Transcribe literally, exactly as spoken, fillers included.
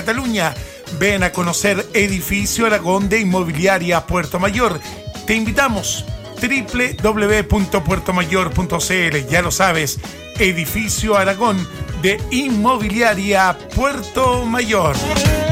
Cataluña. Ven a conocer Edificio Aragón de Inmobiliaria Puerto Mayor. Te invitamos. doble u doble u doble u punto puerto mayor punto c l. Ya lo sabes, Edificio Aragón de Inmobiliaria Puerto Mayor.